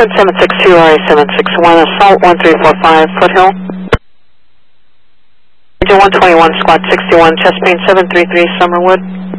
Squad 762, RA761, Assault 1345, Foothill. Region 121, Squad 61, Chest Pain 733, Summerwood.